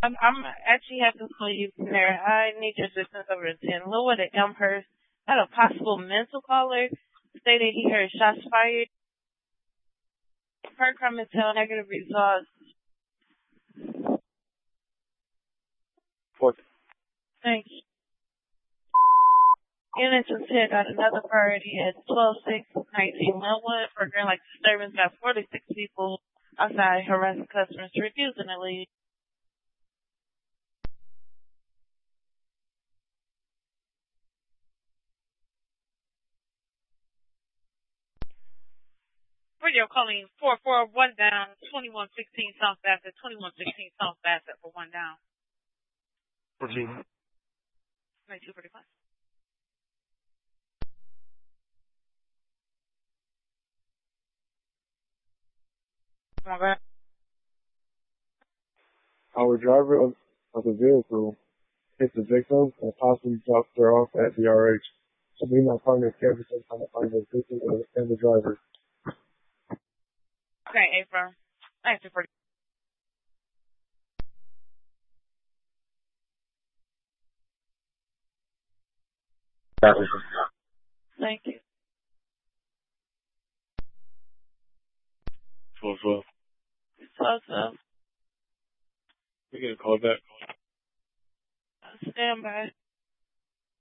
I'm actually have to call you there. I need your assistance over at 10. Lord at Elmhurst had a possible mental caller stated he heard shots fired. Per comment tell negative results. What? Thank you. Units of 10 got another priority at 12-6-19 Linwood for green light disturbance. Got 46 people outside harassing customers refusing to leave. Radio calling 441 down, 2116 South Bassett, 2116 South Bassett for one down. 14. 9245. Come on, back. Our driver of the vehicle hit the victim and possibly dropped her off at the RH. So me and my partner can't be trying to find the victim and the driver. Okay, April. 9245. Thank you. 12. So, We get a call back. stand by.